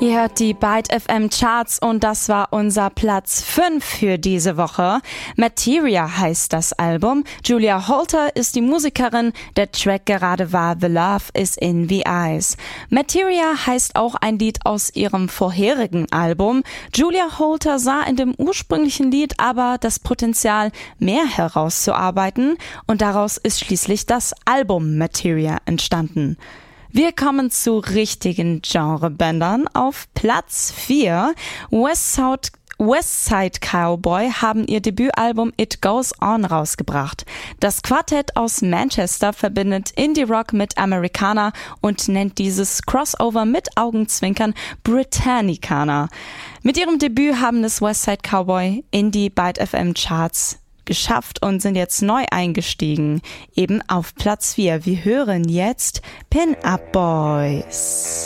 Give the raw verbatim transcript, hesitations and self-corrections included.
Ihr hört die Byte F M Charts und das war unser Platz fünf für diese Woche. Materia heißt das Album. Julia Holter ist die Musikerin. Der Track gerade war The Love is in the Eyes. Materia heißt auch ein Lied aus ihrem vorherigen Album. Julia Holter sah in dem ursprünglichen Lied aber das Potenzial, mehr herauszuarbeiten und daraus ist schließlich das Album Materia entstanden. Wir kommen zu richtigen Genrebändern. Auf Platz vier, Westside, Westside Cowboy haben ihr Debütalbum It Goes On rausgebracht. Das Quartett aus Manchester verbindet Indie-Rock mit Americana und nennt dieses Crossover mit Augenzwinkern Britannicana. Mit ihrem Debüt haben es Westside Cowboy in die Byte F M Charts geschafft und sind jetzt neu eingestiegen, eben auf Platz vier. Wir hören jetzt Pin-Up Boys.